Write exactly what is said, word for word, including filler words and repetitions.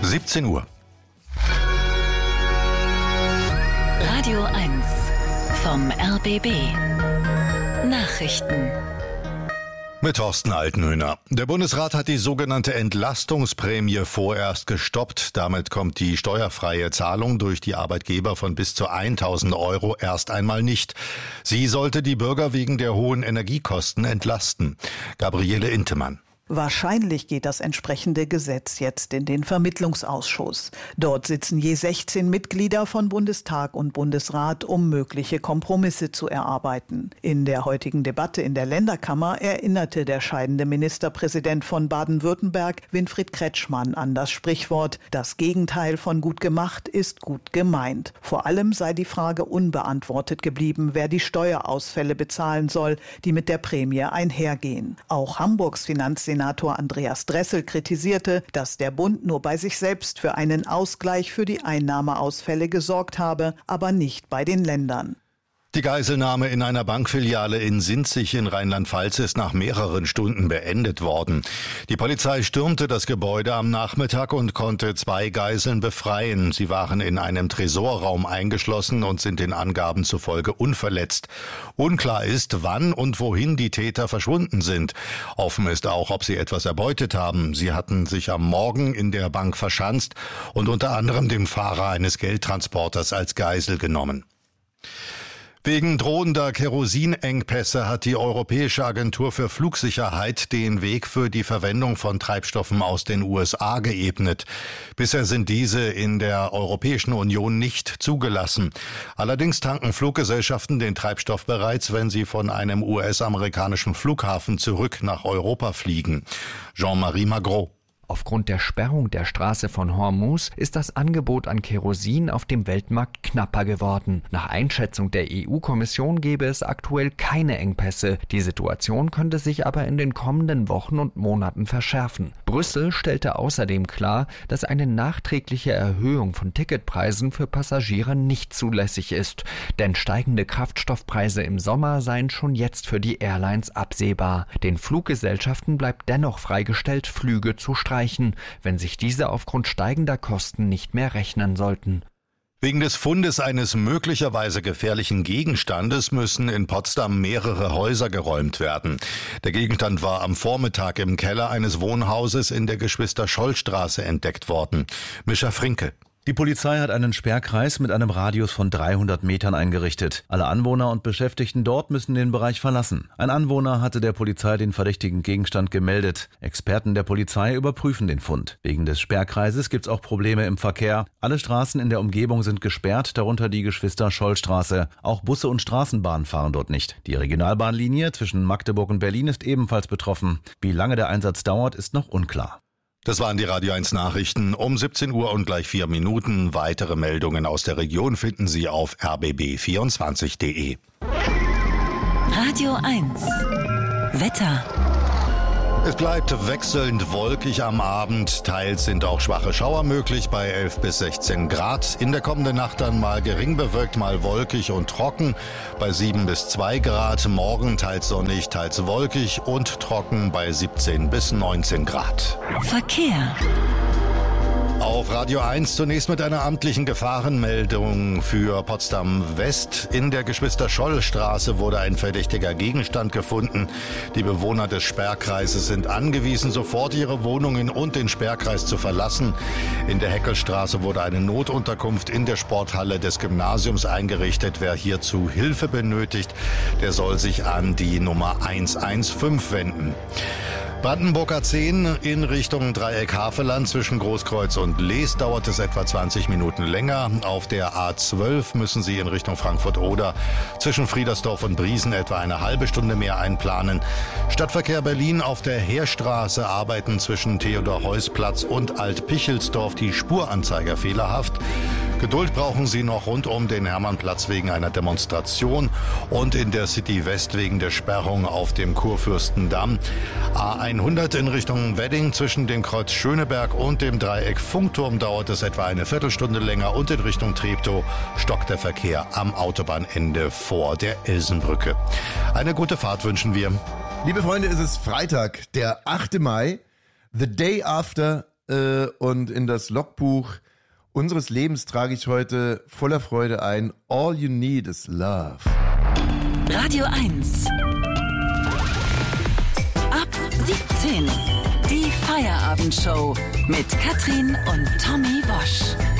siebzehn Uhr. Radio eins vom R B B. Nachrichten. Mit Thorsten Altenhöhner. Der Bundesrat hat die sogenannte Entlastungsprämie vorerst gestoppt. Damit kommt die steuerfreie Zahlung durch die Arbeitgeber von bis zu tausend Euro erst einmal nicht. Sie sollte die Bürger wegen der hohen Energiekosten entlasten. Gabriele Intemann. Wahrscheinlich geht das entsprechende Gesetz jetzt in den Vermittlungsausschuss. Dort sitzen je sechzehn Mitglieder von Bundestag und Bundesrat, um mögliche Kompromisse zu erarbeiten. In der heutigen Debatte in der Länderkammer erinnerte der scheidende Ministerpräsident von Baden-Württemberg, Winfried Kretschmann, an das Sprichwort: Das Gegenteil von gut gemacht ist gut gemeint. Vor allem sei die Frage unbeantwortet geblieben, wer die Steuerausfälle bezahlen soll, die mit der Prämie einhergehen. Auch Hamburgs Finanzsenator Senator Andreas Dressel kritisierte, dass der Bund nur bei sich selbst für einen Ausgleich für die Einnahmeausfälle gesorgt habe, aber nicht bei den Ländern. Die Geiselnahme in einer Bankfiliale in Sinzig in Rheinland-Pfalz ist nach mehreren Stunden beendet worden. Die Polizei stürmte das Gebäude am Nachmittag und konnte zwei Geiseln befreien. Sie waren in einem Tresorraum eingeschlossen und sind den Angaben zufolge unverletzt. Unklar ist, wann und wohin die Täter verschwunden sind. Offen ist auch, ob sie etwas erbeutet haben. Sie hatten sich am Morgen in der Bank verschanzt und unter anderem dem Fahrer eines Geldtransporters als Geisel genommen. Wegen drohender Kerosinengpässe hat die Europäische Agentur für Flugsicherheit den Weg für die Verwendung von Treibstoffen aus den U S A geebnet. Bisher sind diese in der Europäischen Union nicht zugelassen. Allerdings tanken Fluggesellschaften den Treibstoff bereits, wenn sie von einem U S-amerikanischen Flughafen zurück nach Europa fliegen. Jean-Marie Magro. Aufgrund der Sperrung der Straße von Hormuz ist das Angebot an Kerosin auf dem Weltmarkt knapper geworden. Nach Einschätzung der E U-Kommission gäbe es aktuell keine Engpässe. Die Situation könnte sich aber in den kommenden Wochen und Monaten verschärfen. Brüssel stellte außerdem klar, dass eine nachträgliche Erhöhung von Ticketpreisen für Passagiere nicht zulässig ist. Denn steigende Kraftstoffpreise im Sommer seien schon jetzt für die Airlines absehbar. Den Fluggesellschaften bleibt dennoch freigestellt, Flüge zu streichen, wenn sich diese aufgrund steigender Kosten nicht mehr rechnen sollten. Wegen des Fundes eines möglicherweise gefährlichen Gegenstandes müssen in Potsdam mehrere Häuser geräumt werden. Der Gegenstand war am Vormittag im Keller eines Wohnhauses in der Geschwister-Scholl-Straße entdeckt worden. Mischa Frinke. Die Polizei hat einen Sperrkreis mit einem Radius von dreihundert Metern eingerichtet. Alle Anwohner und Beschäftigten dort müssen den Bereich verlassen. Ein Anwohner hatte der Polizei den verdächtigen Gegenstand gemeldet. Experten der Polizei überprüfen den Fund. Wegen des Sperrkreises gibt es auch Probleme im Verkehr. Alle Straßen in der Umgebung sind gesperrt, darunter die Geschwister-Scholl-Straße. Auch Busse und Straßenbahnen fahren dort nicht. Die Regionalbahnlinie zwischen Magdeburg und Berlin ist ebenfalls betroffen. Wie lange der Einsatz dauert, ist noch unklar. Das waren die Radio eins Nachrichten um siebzehn Uhr und gleich vier Minuten. Weitere Meldungen aus der Region finden Sie auf r b b vierundzwanzig punkt d e. Radio eins Wetter. Es bleibt wechselnd wolkig am Abend. Teils sind auch schwache Schauer möglich bei elf bis sechzehn Grad. In der kommenden Nacht dann mal gering bewölkt, mal wolkig und trocken bei sieben bis zwei Grad. Morgen teils sonnig, teils wolkig und trocken bei siebzehn bis neunzehn Grad. Verkehr. Auf Radio eins zunächst mit einer amtlichen Gefahrenmeldung für Potsdam West. In der Geschwister-Scholl-Straße wurde ein verdächtiger Gegenstand gefunden. Die Bewohner des Sperrkreises sind angewiesen, sofort ihre Wohnungen und den Sperrkreis zu verlassen. In der Heckelstraße wurde eine Notunterkunft in der Sporthalle des Gymnasiums eingerichtet. Wer hierzu Hilfe benötigt, der soll sich an die Nummer eins eins fünf wenden. Brandenburger zehn in Richtung Dreieck Havelland zwischen Großkreuz und Lees dauert es etwa zwanzig Minuten länger. Auf der A zwölf müssen Sie in Richtung Frankfurt-Oder zwischen Friedersdorf und Briesen etwa eine halbe Stunde mehr einplanen. Stadtverkehr Berlin auf der Heerstraße arbeiten zwischen Theodor-Heuss-Platz und Alt-Pichelsdorf die Spuranzeiger fehlerhaft. Geduld brauchen Sie noch rund um den Hermannplatz wegen einer Demonstration und in der City West wegen der Sperrung auf dem Kurfürstendamm. A hundert in Richtung Wedding zwischen dem Kreuz Schöneberg und dem Dreieck Funkturm dauert es etwa eine Viertelstunde länger und in Richtung Treptow stockt der Verkehr am Autobahnende vor der Elsenbrücke. Eine gute Fahrt wünschen wir. Liebe Freunde, es ist Freitag, der achte Mai, the day after äh, und in das Logbuch unseres Lebens trage ich heute voller Freude ein: All you need is love. Radio eins. Ab siebzehn. Die Feierabendshow mit Katrin und Tommy Wosch.